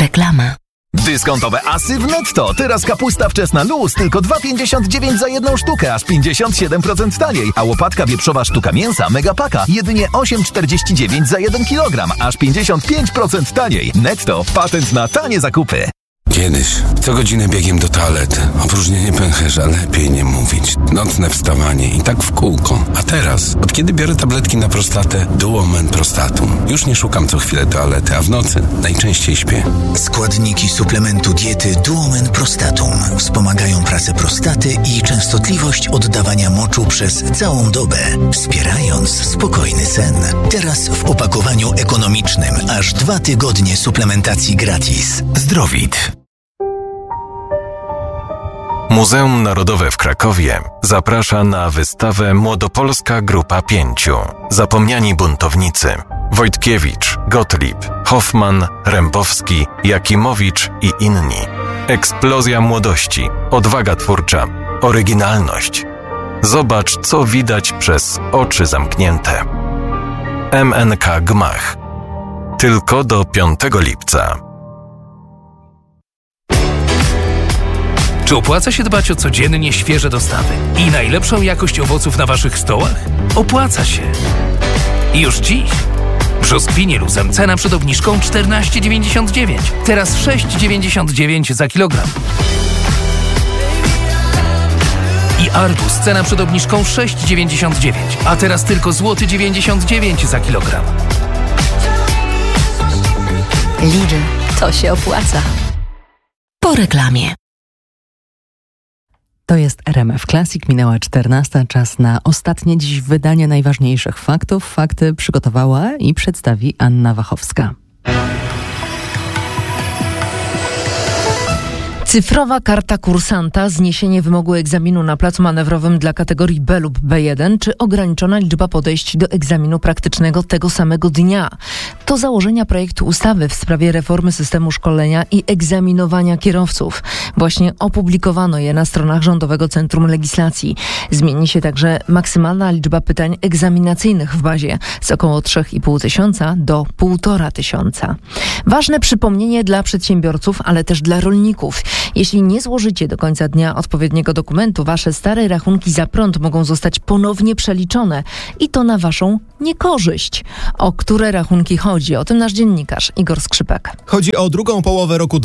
Reklama. Dyskontowe asy w Netto. Teraz kapusta wczesna luz tylko 2,59 za jedną sztukę, aż 57% taniej. A łopatka wieprzowa sztuka mięsa Megapaka jedynie 8,49 za 1 kg, aż 55% taniej. Netto. Patent na tanie zakupy. Kiedyś co godzinę biegiem do toalety. Opróżnienie pęcherza, lepiej nie mówić. Nocne wstawanie i tak w kółko. A teraz, od kiedy biorę tabletki na prostatę Duomen Prostatum, już nie szukam co chwilę toalety, a w nocy najczęściej śpię. Składniki suplementu diety Duomen Prostatum wspomagają pracę prostaty i częstotliwość oddawania moczu przez całą dobę, wspierając spokojny sen. Teraz w opakowaniu ekonomicznym aż 2 tygodnie suplementacji gratis. Zdrowit. Muzeum Narodowe w Krakowie zaprasza na wystawę Młodopolska Grupa 5. Zapomniani buntownicy. Wojtkiewicz, Gottlieb, Hoffman, Rębowski, Jakimowicz i inni. Eksplozja młodości, odwaga twórcza, oryginalność. Zobacz, co widać przez oczy zamknięte. MNK Gmach. Tylko do 5 lipca. Czy opłaca się dbać o codziennie świeże dostawy i najlepszą jakość owoców na waszych stołach? Opłaca się. I już dziś. Brzoskwinie luzem cena przed obniżką 14,99. Teraz 6,99 za kilogram. I arbuz cena przed obniżką 6,99, a teraz tylko złoty 99 za kilogram. Lidl, to się opłaca. Po reklamie. To jest RMF Classic, minęła 14, czas na ostatnie dziś wydanie najważniejszych faktów. Fakty przygotowała i przedstawi Anna Wachowska. Cyfrowa karta kursanta, zniesienie wymogu egzaminu na placu manewrowym dla kategorii B lub B1, czy ograniczona liczba podejść do egzaminu praktycznego tego samego dnia. To założenia projektu ustawy w sprawie reformy systemu szkolenia i egzaminowania kierowców. Właśnie opublikowano je na stronach Rządowego Centrum Legislacji. Zmieni się także maksymalna liczba pytań egzaminacyjnych w bazie z około 3,5 tysiąca do 1,5 tysiąca. Ważne przypomnienie dla przedsiębiorców, ale też dla rolników. Jeśli nie złożycie do końca dnia odpowiedniego dokumentu, wasze stare rachunki za prąd mogą zostać ponownie przeliczone i to na waszą niekorzyść. O które rachunki chodzi? O tym nasz dziennikarz Igor Skrzypek. Chodzi o drugą połowę roku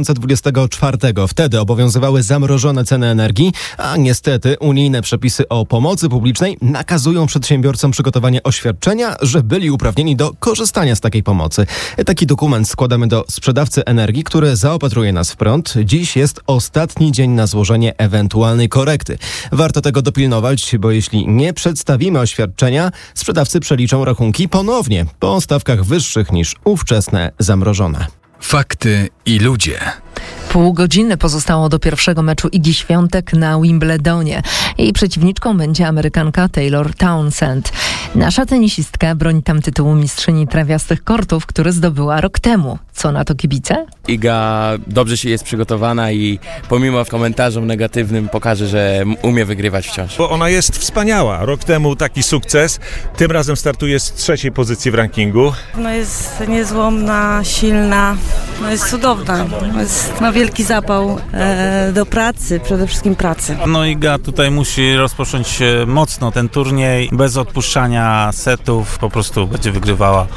2024. Wtedy obowiązywały zamrożone ceny energii, a niestety unijne przepisy o pomocy publicznej nakazują przedsiębiorcom przygotowanie oświadczenia, że byli uprawnieni do korzystania z takiej pomocy. Taki dokument składamy do sprzedawcy energii, który zaopatruje nas w prąd. Dziś jest ostatni dzień na złożenie ewentualnej korekty. Warto tego dopilnować, bo jeśli nie przedstawimy oświadczenia, sprzedawcy przeliczą rachunki ponownie po stawkach wyższych niż ówczesne zamrożone. Fakty i ludzie. Pół godziny pozostało do pierwszego meczu Igi Świątek na Wimbledonie. Jej przeciwniczką będzie Amerykanka Taylor Townsend. Nasza tenisistka broni tam tytułu mistrzyni trawiastych kortów, który zdobyła rok temu. Co na to kibice? Iga dobrze się jest przygotowana i pomimo komentarzom negatywnym pokaże, że umie wygrywać wciąż. Bo ona jest wspaniała. Rok temu taki sukces. Tym razem startuje z 3. pozycji w rankingu. No jest niezłomna, silna, no jest cudowna. Ma wielki zapał do pracy, przede wszystkim pracy. No Iga tutaj musi rozpocząć mocno ten turniej, bez odpuszczania setów, po prostu będzie wygrywała.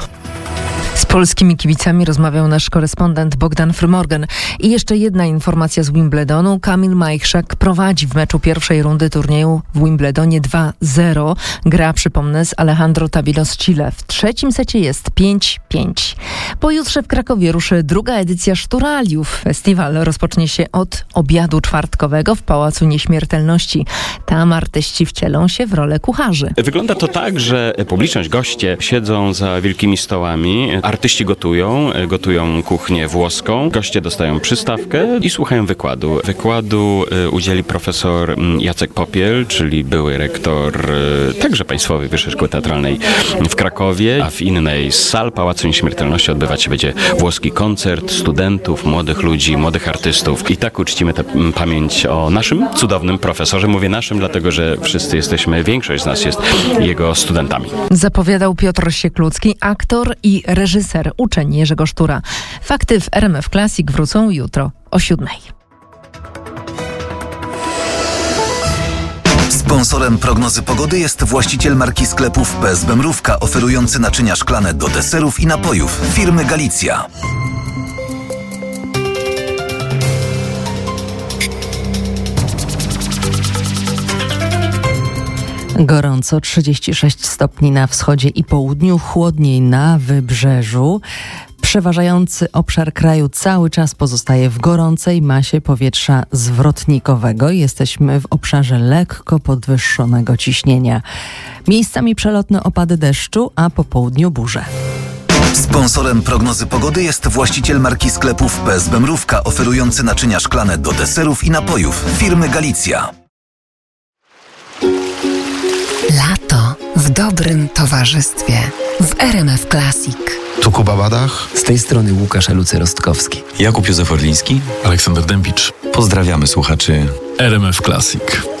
Z polskimi kibicami rozmawiał nasz korespondent Bogdan Frymorgan. I jeszcze jedna informacja z Wimbledonu. Kamil Majchrzak prowadzi w meczu pierwszej rundy turnieju w Wimbledonie 2-0. Gra, przypomnę, z Alejandro Tabilo z Chile. W trzecim secie jest 5-5. Pojutrze w Krakowie ruszy druga edycja Szturaliów. Festiwal rozpocznie się od obiadu czwartkowego w Pałacu Nieśmiertelności. Tam artyści wcielą się w rolę kucharzy. Wygląda to tak, że publiczność, goście siedzą za wielkimi stołami. Artyści gotują kuchnię włoską, goście dostają przystawkę i słuchają wykładu. Wykładu udzieli profesor Jacek Popiel, czyli były rektor także Państwowej Wyższej Szkoły Teatralnej w Krakowie, a w innej z sal Pałacu Nieśmiertelności odbywa odbywać się będzie włoski koncert studentów, młodych ludzi, młodych artystów. I tak uczcimy tę pamięć o naszym cudownym profesorze. Mówię naszym, dlatego że wszyscy jesteśmy, większość z nas jest jego studentami. Zapowiadał Piotr Sieklucki, aktor i reżyser, uczeń Jerzego Sztura. Fakty w RMF Classic wrócą jutro o 7:00. Sponsorem prognozy pogody jest właściciel marki sklepów PSB Mrówka, oferujący naczynia szklane do deserów i napojów firmy Galicja. Gorąco, 36 stopni na wschodzie i południu, chłodniej na wybrzeżu. Przeważający obszar kraju cały czas pozostaje w gorącej masie powietrza zwrotnikowego. Jesteśmy w obszarze lekko podwyższonego ciśnienia. Miejscami przelotne opady deszczu, a po południu burze. Sponsorem prognozy pogody jest właściciel marki sklepów PSB Mrówka, oferujący naczynia szklane do deserów i napojów firmy Galicja. Lato w dobrym towarzystwie w RMF Classic. Tu Kuba Badach. Z tej strony Łukasz Eluce-Rostkowski. Jakub Józef Orliński. Aleksander Dębicz. Pozdrawiamy słuchaczy RMF Classic.